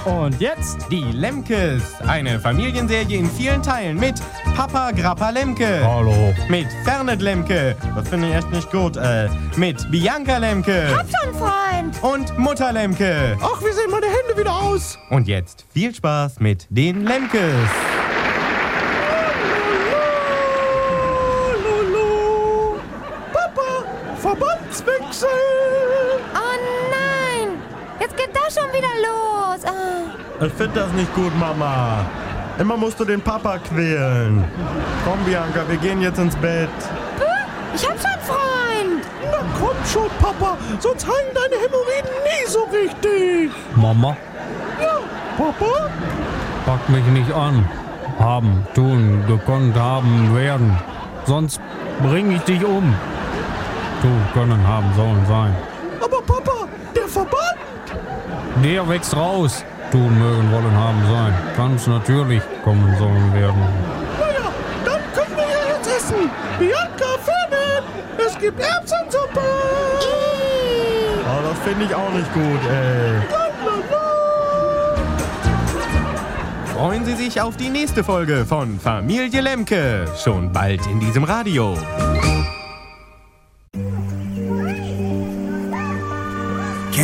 Und jetzt die Lemkes. Eine Familienserie in vielen Teilen mit Papa Grappa Lemke. Hallo. Mit Fernet Lemke. Das finde ich echt nicht gut. Mit Bianca Lemke. Hab schon, Freund. Und Mutter Lemke. Ach, wie sehen meine Hände wieder aus? Und jetzt viel Spaß mit den Lemkes. Papa, Verbandswechsel. Oh nein. Jetzt geht das schon wieder los. Ah. Ich finde das nicht gut, Mama. Immer musst du den Papa quälen. Komm, Bianca, wir gehen jetzt ins Bett. Ich hab schon, Freund. Na komm schon, Papa, sonst heilen deine Hämorrhoiden nie so richtig. Mama, Ja, Papa? pack mich nicht an. Haben, tun, gekonnt, haben, werden. Sonst bring ich dich um. Tun, können, haben, sollen, sein. Aber Papa, der Verband? Der wächst raus. Tun, mögen, wollen, haben, sein. Ganz natürlich kommen, sollen, werden. Naja, dann können wir ja jetzt essen. Bianca, Fernet, es gibt Erbsensuppe. Oh, das finde ich auch nicht gut, ey. Freuen Sie sich auf die nächste Folge von Familie Lemke. Schon bald in diesem Radio.